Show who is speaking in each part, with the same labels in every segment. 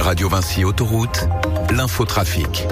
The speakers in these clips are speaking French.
Speaker 1: Radio Vinci Autoroute, l'infotrafic.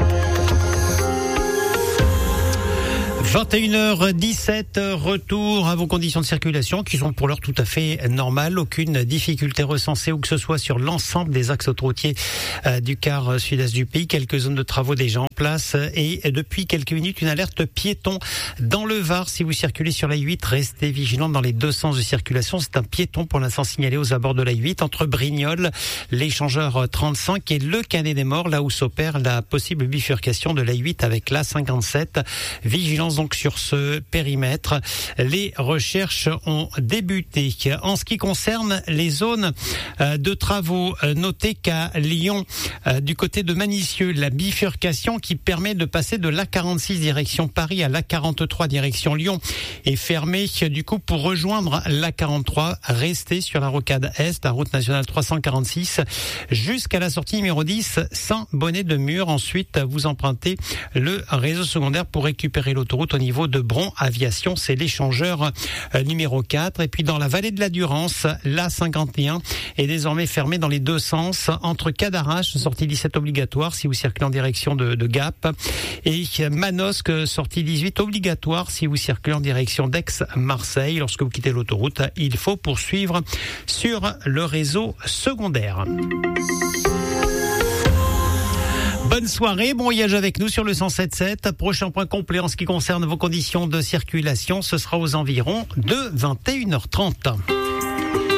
Speaker 2: 21h17, retour à vos conditions de circulation qui sont pour l'heure tout à fait normales. Aucune difficulté recensée où que ce soit sur l'ensemble des axes autoroutiers du quart sud-est du pays. Quelques zones de travaux déjà en place et depuis quelques minutes une alerte piéton dans le Var. Si vous circulez sur la 8, restez vigilants dans les deux sens de circulation. C'est un piéton pour l'instant signalé aux abords de la 8 entre Brignoles, l'échangeur 35 et le Canet des Morts, là où s'opère la possible bifurcation de la 8 avec la 57. Vigilance donc sur ce périmètre. Les recherches ont débuté. En ce qui concerne les zones de travaux, notez qu'à Lyon, du côté de Manicieux, la bifurcation qui permet de passer de l'A46 direction Paris à l'A43 direction Lyon est fermée. Du coup, pour rejoindre l'A43, restez sur la rocade Est, la route nationale 346, jusqu'à la sortie numéro 10, Saint-Bonnet-de-Mur. Ensuite, vous empruntez le réseau secondaire pour récupérer l'autoroute au niveau de Bron Aviation, c'est l'échangeur numéro 4. Et puis dans la vallée de la Durance, l'A51 est désormais fermée dans les deux sens entre Cadarache, sortie 17 obligatoire si vous circulez en direction de Gap, et Manosque, sortie 18 obligatoire si vous circulez en direction d'Aix-Marseille. Lorsque vous quittez l'autoroute, il faut poursuivre sur le réseau secondaire. Bonne soirée, bon voyage avec nous sur le 107.7. Prochain point complet en ce qui concerne vos conditions de circulation, ce sera aux environs de 21h30.